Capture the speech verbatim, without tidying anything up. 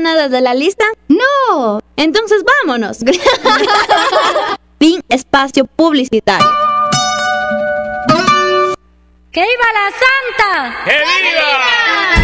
nada de la lista? No. Entonces vámonos. Fin espacio publicitario. ¡Que viva la Santa! ¡Que viva!